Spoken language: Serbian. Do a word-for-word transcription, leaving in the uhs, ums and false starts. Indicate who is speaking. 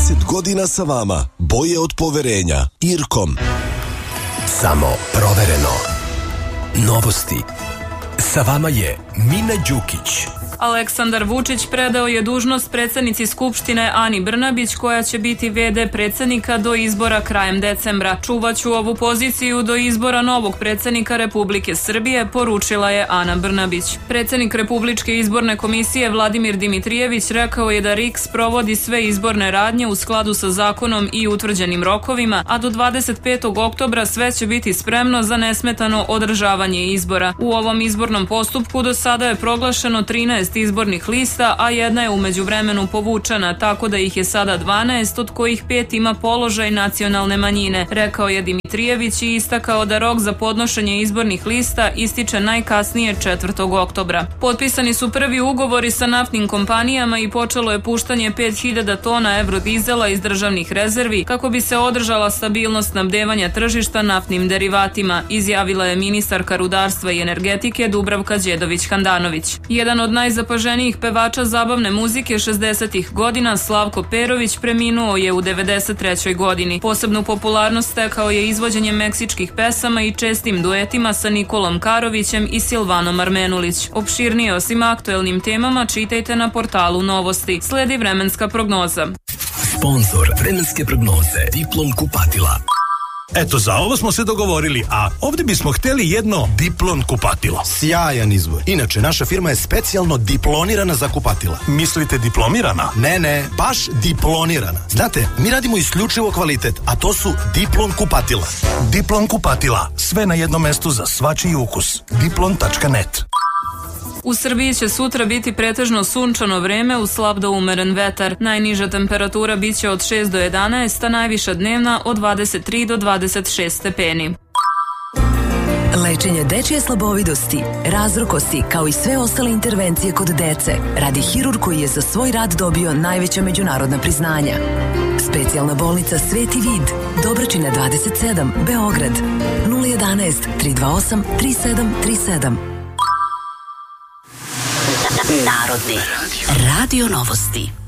Speaker 1: trideset godina sa vama. Boje od poverenja. Irkom.
Speaker 2: Samo provereno. Novosti. Sa vama je Mina Đukić.
Speaker 3: Aleksandar Vučić predao je dužnost predsednici Skupštine Ani Brnabić, koja će biti ve de predsednika do izbora krajem decembra. Čuvaću ovu poziciju do izbora novog predsednika Republike Srbije, poručila je Ana Brnabić. Predsednik Republičke izborne komisije Vladimir Dimitrijević rekao je da R I K sprovodi sve izborne radnje u skladu sa zakonom i utvrđenim rokovima, a do dvadeset petog oktobra sve će biti spremno za nesmetano održavanje izbora. U ovom izbornom postupku do sada je proglašeno trinaest izbornih lista, a jedna je u međuvremenu povučena, tako da ih je sada dvanaest, od kojih pet ima položaj nacionalne manjine, rekao je Dimitrijević i istakao da rok za podnošenje izbornih lista ističe najkasnije četvrtog oktobra. Potpisani su prvi ugovori sa naftnim kompanijama i počelo je puštanje pet hiljada tona evrodizela iz državnih rezervi kako bi se održala stabilnost snabdevanja tržišta naftnim derivatima, izjavila je ministarka rudarstva i energetike Dubravka Đedović-Handanović. Jedan od najzapaženijih pevača zabavne muzike šezdesetih godina, Slavko Perović, preminuo je u devedeset trećoj godini. Posebnu popularnost stekao je izvođenjem meksičkih pesama i čestim duetima sa Nikolom Karovićem i Silvanom Armenulić. Opširnije o svim aktuelnim temama čitajte na portalu Novosti. Sledi vremenska prognoza.
Speaker 2: Sponzor vremenske prognoze Diplom kupatila.
Speaker 4: Eto, za ovo smo se dogovorili, a ovdje bismo htjeli jedno Diplon kupatilo.
Speaker 5: Sjajan izbor. Inače, naša firma je specijalno diplonirana za kupatila.
Speaker 4: Mislite diplomirana?
Speaker 5: Ne, ne, baš diplonirana. Znate, mi radimo isključivo kvalitet, a to su Diplon kupatila.
Speaker 4: Diplon kupatila, sve na jednom mestu za svačiji ukus. diplon tačka net.
Speaker 3: U Srbiji će sutra biti pretežno sunčano vreme uz slab do umeren vetar. Najniža temperatura biće od šest do jedanaest, a najviša dnevna od dvadeset tri do dvadeset šest stepeni.
Speaker 6: Lečenje dečije slabovidosti, razrokosti, kao i sve ostale intervencije kod dece, radi hirurg koji je za svoj rad dobio najveća međunarodna priznanja. Specijalna bolnica Sveti Vid, Dobračina dvadeset sedam, Beograd, nula jedanaest, tri dva osam, tri sedam tri sedam.
Speaker 7: Narodni radio novosti.